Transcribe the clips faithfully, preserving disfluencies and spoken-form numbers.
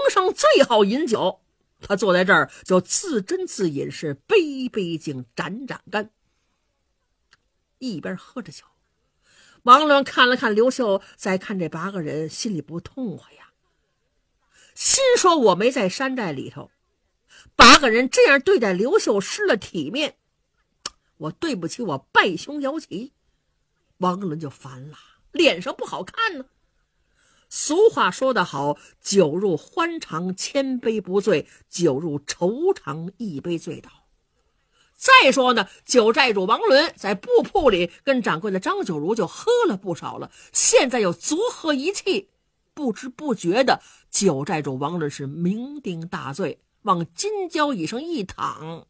上最好饮酒，他坐在这儿就自斟自饮，是杯杯敬，盏盏干。一边喝着酒，王伦看了看刘秀，再看这八个人，心里不痛快呀。心说我没在山寨里头，八个人这样对待刘秀，失了体面，我对不起我拜兄姚齐。王伦就烦了，脸上不好看呢。俗话说得好，酒入欢肠千杯不醉，酒入愁肠一杯醉倒。再说呢，酒寨主王伦在布铺里跟掌柜的张九如就喝了不少了，现在又足喝一气，不知不觉的酒寨主王伦是酩酊大醉，往金交椅上一躺，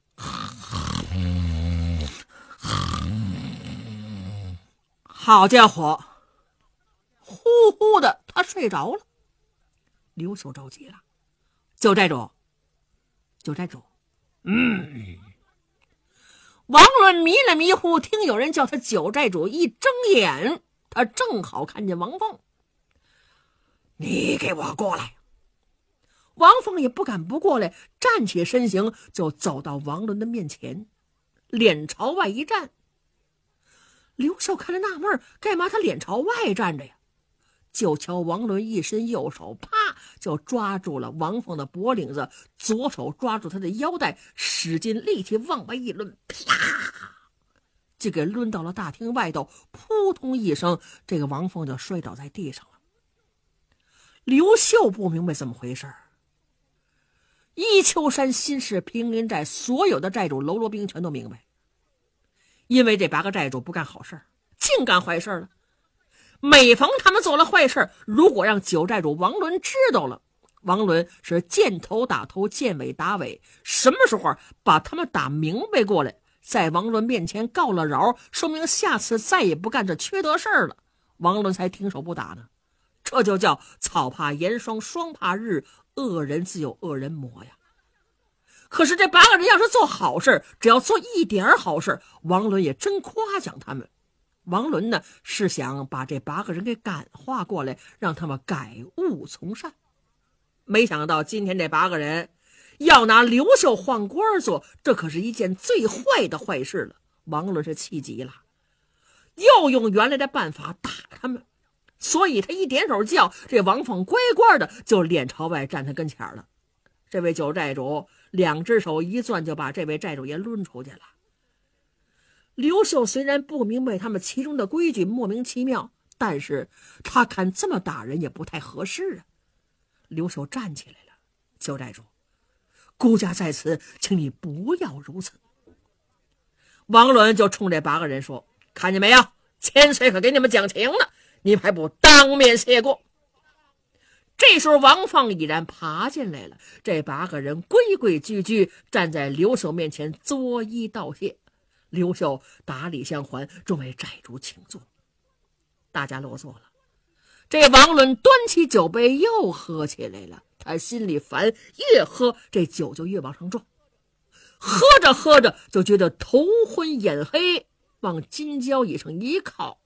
好家伙，呼呼的他睡着了。刘秀着急了，酒寨主酒寨主嗯王伦迷了迷糊，听有人叫他酒寨主，一睁眼他正好看见王凤。你给我过来。王凤也不敢不过来，站起身形就走到王伦的面前，脸朝外一站。刘秀看着纳闷，干嘛他脸朝外站着呀？就瞧王伦一伸右手，啪就抓住了王凤的脖领子，左手抓住他的腰带，使劲力气往外一抡，啪就给抡到了大厅外头，扑通一声，这个王凤就摔倒在地上了。刘秀不明白怎么回事，一丘山新市平林寨所有的寨主喽啰兵全都明白，因为这八个寨主不干好事，净干坏事了。每逢他们做了坏事，如果让九寨主王伦知道了，王伦是见头打头，见尾打尾，什么时候把他们打明白过来，在王伦面前告了饶，说明下次再也不干这缺德事儿了，王伦才停手不打呢。这就叫草怕严霜，霜怕日，恶人自有恶人磨呀。可是这八个人要是做好事，只要做一点好事，王伦也真夸奖他们。王伦呢，是想把这八个人给感化过来，让他们改恶从善。没想到今天这八个人要拿刘秀换官做，这可是一件最坏的坏事了。王伦是气急了，又用原来的办法打他们，所以他一点手叫，这王凤乖乖的就脸朝外站他跟前了。这位九寨主两只手一攥，就把这位寨主也抡出去了。刘秀虽然不明白他们其中的规矩，莫名其妙，但是他看这么打人也不太合适啊。刘秀站起来了，九寨主，孤家在此，请你不要如此。王伦就冲这八个人说，看见没有，千岁可给你们讲情呢，你们还不当面谢过。这时候王放已然爬进来了，这八个人规规矩矩站在刘秀面前作揖道谢。刘秀打礼相还，众位寨主请坐。大家落座了，这王伦端起酒杯又喝起来了，他心里烦，越喝这酒就越往上撞，喝着喝着就觉得头昏眼黑，往金交椅上一靠，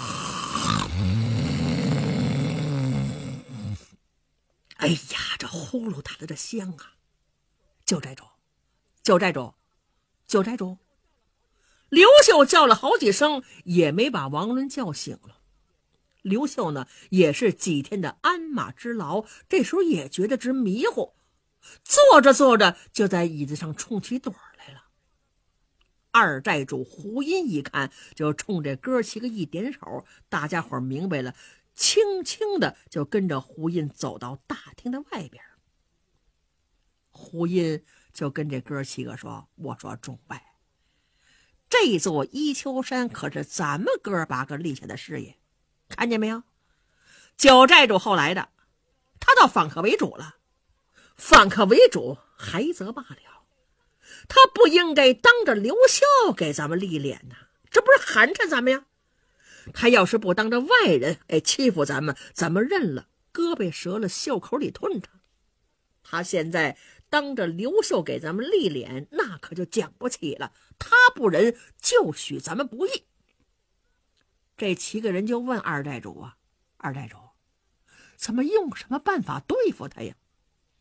哎呀，这呼噜打的这香啊！九寨主，九寨主，九寨主！刘秀叫了好几声，也没把王伦叫醒了。刘秀呢，也是几天的鞍马之劳，这时候也觉得直迷糊，坐着坐着就在椅子上冲起盹来了。二寨主胡音一看，就冲这哥七个一点手，大家伙明白了，轻轻的就跟着胡音走到大厅的外边。胡音就跟这哥七个说，我说众位，这座一丘山可是咱们哥八个立下的事业，看见没有？九寨主后来的，他倒反客为主了。反客为主还则罢了，他不应该当着刘秀给咱们立脸呐，这不是寒碜咱们呀？他要是不当着外人哎欺负咱们，咱们认了，胳膊折了袖口里吞他。他现在当着刘秀给咱们立脸，那可就讲不起了，他不仁就许咱们不义。这七个人就问二寨主啊，二寨主，怎么用什么办法对付他呀？